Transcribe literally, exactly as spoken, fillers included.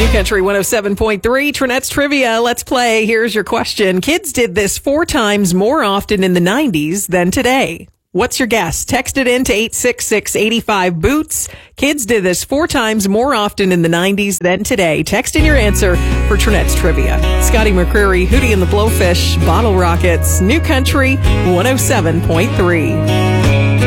New Country one oh seven point three, Trinette's Trivia. Let's play. Here's your question. Kids did this four times more often in the nineties than today. What's your guess? Text it in to eight six six, eight five, boots. Kids did this four times more often in the nineties than today. Text in your answer for Trinette's Trivia. Scotty McCreery, Hootie and the Blowfish, Bottle Rockets, New Country one oh seven point three.